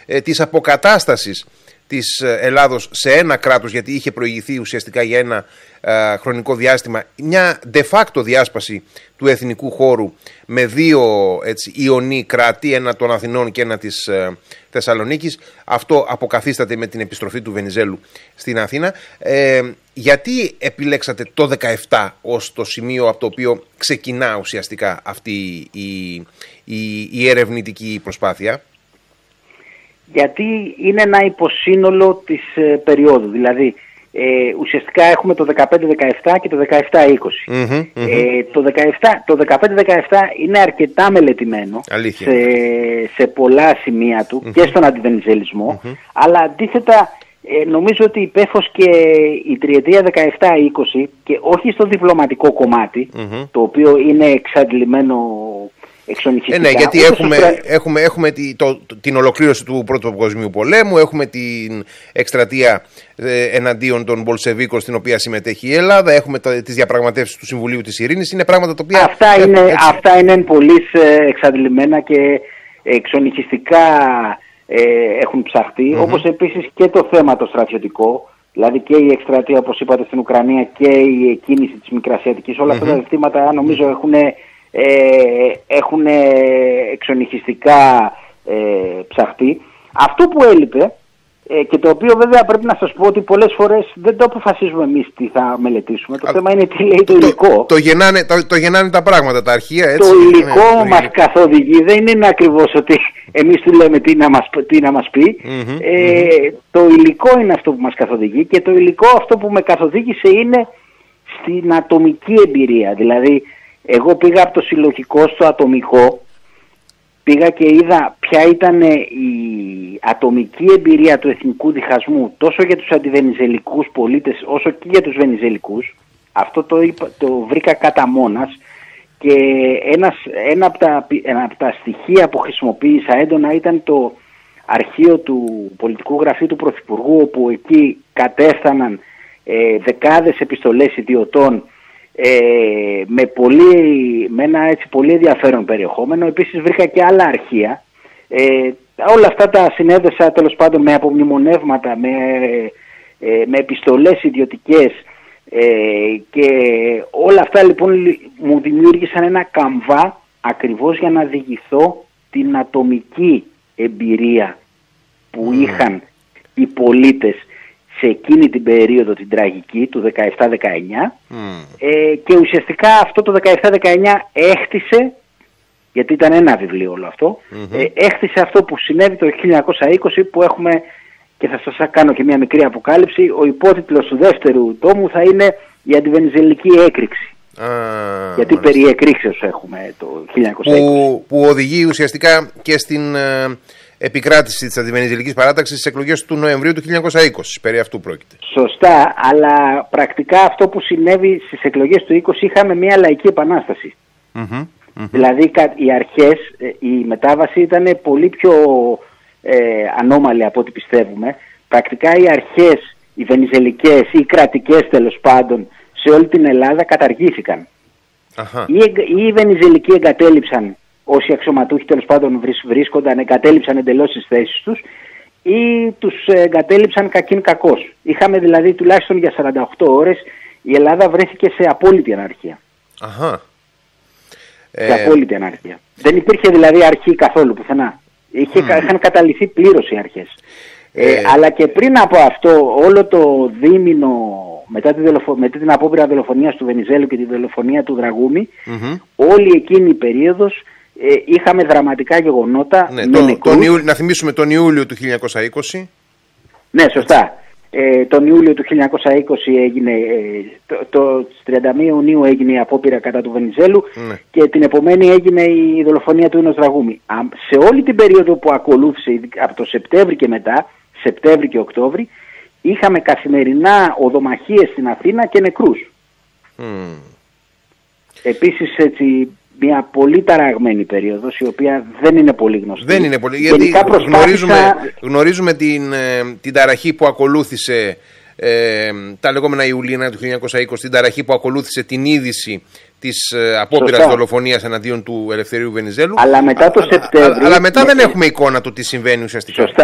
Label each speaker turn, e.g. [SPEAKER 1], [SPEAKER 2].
[SPEAKER 1] της αποκατάστασης της Ελλάδος σε ένα κράτος, γιατί είχε προηγηθεί ουσιαστικά για ένα χρονικό διάστημα μια de facto διάσπαση του εθνικού χώρου με δύο ιονί κράτη, ένα των Αθηνών και ένα της Θεσσαλονίκης. Αυτό αποκαθίσταται με την επιστροφή του Βενιζέλου στην Αθήνα. Γιατί επιλέξατε το 17 ως το σημείο από το οποίο ξεκινά ουσιαστικά αυτή η ερευνητική προσπάθεια?
[SPEAKER 2] Γιατί είναι ένα υποσύνολο της περίοδου. Δηλαδή, ουσιαστικά έχουμε το 15-17 και το 17-20. Το 15-17 είναι αρκετά μελετημένο σε πολλά σημεία του και στον αντιβενιζελισμό, αλλά αντίθετα νομίζω ότι υπέφος και η τριετία 17-20 και όχι στο διπλωματικό κομμάτι, το οποίο είναι εξαντλημένο εξονυχιστικά.
[SPEAKER 1] Ναι, γιατί έχουμε την ολοκλήρωση του Πρώτου Παγκοσμίου Πολέμου, έχουμε την εκστρατεία εναντίον των Μπολσεβίκων στην οποία συμμετέχει η Ελλάδα, έχουμε τις διαπραγματεύσεις του Συμβουλίου της Ειρήνης. Είναι πράγματα τα οποία...
[SPEAKER 2] Αυτά είναι πολύ εξαντλημένα και εξονυχιστικά έχουν ψαχτεί, όπως επίσης και το θέμα το στρατιωτικό, δηλαδή και η εκστρατεία, όπως είπατε, στην Ουκρανία και η κίνηση της Μικρασιατικής. Όλα αυτά τα ζητήματα νομίζω έχουν εξονυχιστικά ψαχτεί. Αυτό που έλειπε και το οποίο βέβαια πρέπει να σας πω ότι πολλές φορές δεν το αποφασίζουμε εμείς τι θα μελετήσουμε. Το θέμα είναι τι λέει το υλικό.
[SPEAKER 1] Το γεννάνε τα πράγματα, τα αρχεία, έτσι.
[SPEAKER 2] Το υλικό μας καθοδηγεί. Δεν είναι ακριβώς ότι εμείς του λέμε τι να μας πει. Το υλικό είναι αυτό που μας καθοδηγεί, και το υλικό αυτό που με καθοδήγησε είναι στην ατομική εμπειρία. Δηλαδή, εγώ πήγα από το συλλογικό στο ατομικό, πήγα και είδα ποια ήταν η ατομική εμπειρία του εθνικού διχασμού τόσο για τους αντιβενιζελικούς πολίτες όσο και για τους βενιζελικούς. Αυτό το βρήκα κατά μόνας, και ένα από τα στοιχεία που χρησιμοποίησα έντονα ήταν το αρχείο του πολιτικού γραφείου του Πρωθυπουργού, όπου εκεί κατέφθαναν δεκάδες επιστολές ιδιωτών με ένα έτσι πολύ ενδιαφέρον περιεχόμενο. Επίσης βρήκα και άλλα αρχεία. Όλα αυτά τα συνέδεσα τέλος πάντων με απομνημονεύματα, με επιστολές ιδιωτικές, και όλα αυτά λοιπόν μου δημιούργησαν ένα καμβά ακριβώς για να διηγηθώ την ατομική εμπειρία που είχαν οι πολίτες σε εκείνη την περίοδο την τραγική του 17-19, και ουσιαστικά αυτό το 17-19 έχτισε, γιατί ήταν ένα βιβλίο όλο αυτό, έχτισε αυτό που συνέβη το 1920, που έχουμε, και θα σας κάνω και μια μικρή αποκάλυψη, ο υπότιτλος του δεύτερου τόμου θα είναι «Η αντιβενιζελική έκρηξη». Γιατί περί εκρήξεως έχουμε το 1920.
[SPEAKER 1] Που οδηγεί ουσιαστικά και στην επικράτηση της αντιβενιζελικής παράταξης στις εκλογές του Νοεμβρίου του 1920. Περί αυτού πρόκειται.
[SPEAKER 2] Σωστά, αλλά πρακτικά αυτό που συνέβη στις εκλογές του 20 είχαμε μια λαϊκή επανάσταση. Δηλαδή οι αρχές, η μετάβαση ήταν πολύ πιο ανώμαλη από ό,τι πιστεύουμε. Πρακτικά οι αρχές, οι βενιζελικές ή οι κρατικές τέλος πάντων σε όλη την Ελλάδα καταργήθηκαν. Οι βενιζελικοί εγκατέλειψαν, όσοι αξιωματούχοι τέλος πάντων βρίσκονταν, εγκατέλειψαν εντελώς τις θέσεις τους, ή τους εγκατέλειψαν κακήν κακώς. Είχαμε δηλαδή τουλάχιστον για 48 ώρες η Ελλάδα βρέθηκε σε απόλυτη αναρχία. Σε απόλυτη αναρχία. Δεν υπήρχε δηλαδή αρχή καθόλου πουθενά. Είχαν καταληθεί πλήρως οι αρχές. Αλλά και πριν από αυτό, όλο το δίμηνο μετά την απόπειρα δολοφονίας του Βενιζέλου και τη δολοφονία του Δραγούμη, όλη εκείνη η περίοδος είχαμε δραματικά γεγονότα.
[SPEAKER 1] Να θυμίσουμε τον Ιούλιο του 1920.
[SPEAKER 2] Ναι, σωστά. Τον Ιούλιο του 1920 έγινε, το 31 Ιουνίου έγινε η απόπειρα κατά του Βενιζέλου, και την επομένη έγινε η δολοφονία του Ίνος Δραγούμη. Σε όλη την περίοδο που ακολούθησε, από το Σεπτέμβρη και μετά, Σεπτέμβρη και Οκτώβρη, είχαμε καθημερινά οδομαχίες στην Αθήνα και νεκρούς. Επίσης έτσι μια πολύ ταραγμένη περίοδος, η οποία δεν είναι πολύ γνωστή.
[SPEAKER 1] Δεν είναι πολύ, γιατί γνωρίζουμε την ταραχή που ακολούθησε, τα λεγόμενα Ιουλίνα του 1920, την ταραχή που ακολούθησε την είδηση της απόπειρας δολοφονίας εναντίον του Ελευθερίου Βενιζέλου.
[SPEAKER 2] Αλλά μετά το Σεπτέμβρη...
[SPEAKER 1] Αλλά μετά δεν έχουμε εικόνα του τι συμβαίνει ουσιαστικά.
[SPEAKER 2] Σωστά.